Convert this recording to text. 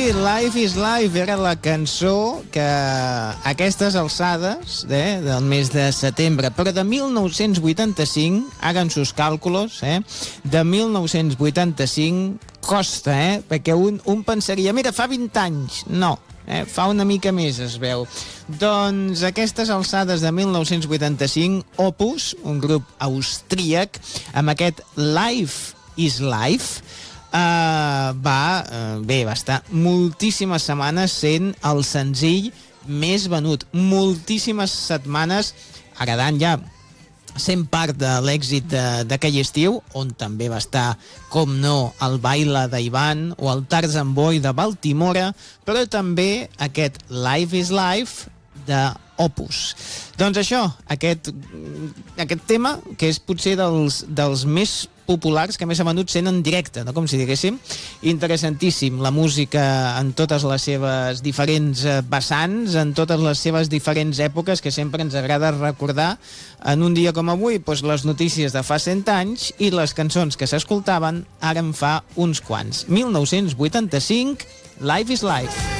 sí, Life is Life era la cançó que a aquestes alçades del mes de setembre, però de 1985, hagan sus cálculos, de 1985 costa, perquè un pensaria, mira, fa 20 anys. No, fa una mica més, es veu. Doncs aquestes alçades de 1985, Opus, un grup austríac, amb aquest Life is Life, va estar moltíssimes setmanes sent el senzill més venut, moltíssimes setmanes agradant ja, sent part de l'èxit d'aquell estiu, on també va estar, com no, el Baila d'Ivan o el Tarzan Boy de Baltimore, però també aquest Life is Life de Opus. Doncs això, aquest tema, que és potser dels més populars, que més ha venut sent en directe, no? Com si diguéssim, interessantíssim, la música en totes les seves diferents vessants, en totes les seves diferents èpoques, que sempre ens agrada recordar en un dia com avui, doncs les notícies de fa 100 anys i les cançons que s'escoltaven ara en fa uns quants. 1985, Life is Life.